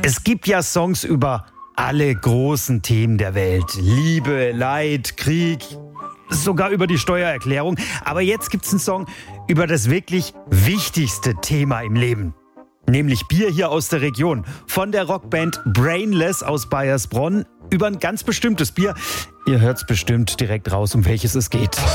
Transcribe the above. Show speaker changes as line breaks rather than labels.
Es gibt ja Songs über alle großen Themen der Welt. Liebe, Leid, Krieg, sogar über die Steuererklärung. Aber jetzt gibt's einen Song über das wirklich wichtigste Thema im Leben. Nämlich Bier hier aus der Region. Von der Rockband Brainless aus Baiersbronn über ein ganz bestimmtes Bier. Ihr hört's bestimmt direkt raus, um welches es geht.